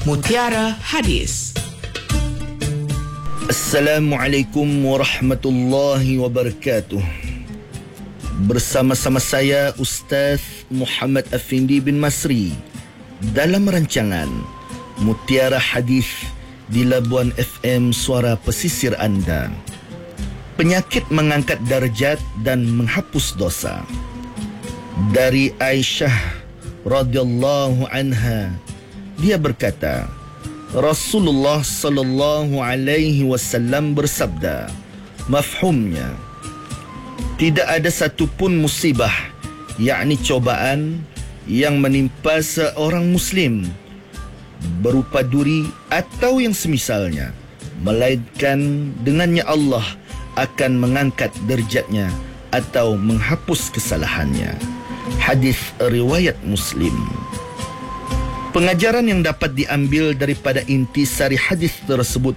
Mutiara Hadis. Assalamualaikum warahmatullahi wabarakatuh. Bersama-sama saya Ustaz Muhammad Afindi bin Masri dalam rancangan Mutiara Hadis di Labuan FM Suara Pesisir Anda. Penyakit mengangkat darjat dan menghapus dosa. Dari Aisyah radhiyallahu anha, dia berkata, Rasulullah sallallahu alaihi wasallam bersabda, mafhumnya, tidak ada satu pun musibah, yakni cobaan yang menimpa seorang muslim berupa duri atau yang semisalnya, melainkan dengannya Allah akan mengangkat derajatnya atau menghapus kesalahannya. Hadis riwayat Muslim. Pengajaran yang dapat diambil daripada intisari hadis tersebut,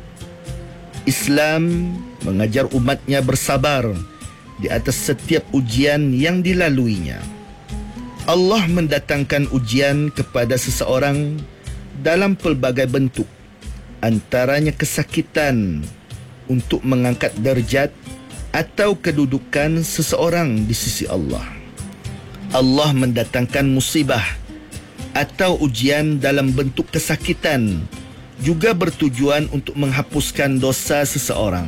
Islam mengajar umatnya bersabar di atas setiap ujian yang dilaluinya. Allah mendatangkan ujian kepada seseorang dalam pelbagai bentuk, antaranya kesakitan untuk mengangkat derajat atau kedudukan seseorang di sisi Allah. Allah mendatangkan musibah atau ujian dalam bentuk kesakitan juga bertujuan untuk menghapuskan dosa seseorang.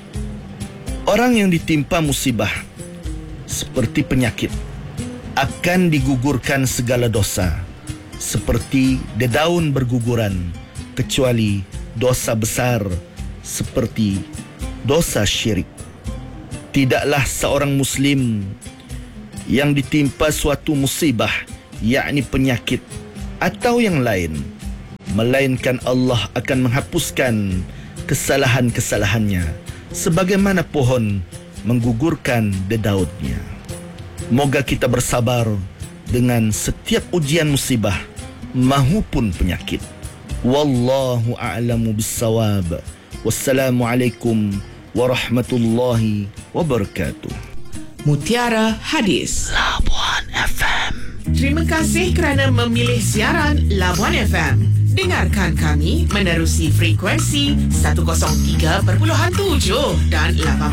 Orang yang ditimpa musibah seperti penyakit akan digugurkan segala dosa, seperti dedaun berguguran, kecuali dosa besar seperti dosa syirik. Tidaklah seorang muslim yang ditimpa suatu musibah, yakni penyakit atau yang lain, melainkan Allah akan menghapuskan kesalahan-kesalahannya sebagaimana pohon menggugurkan dedaunnya. Moga kita bersabar dengan setiap ujian musibah mahupun penyakit. Wallahu a'lamu bissawab. Wassalamualaikum warahmatullahi wabarakatuh. Mutiara Hadis, Labuan FM. terima kasih kerana memilih siaran Labuan FM. Dengarkan kami menerusi frekuensi 103.7 dan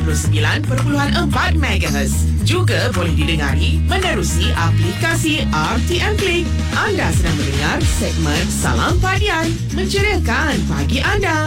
89.4 MHz. Juga boleh didengari menerusi aplikasi RTM Klik. Anda sedang mendengar segmen Salam Padian, menceriakan pagi anda.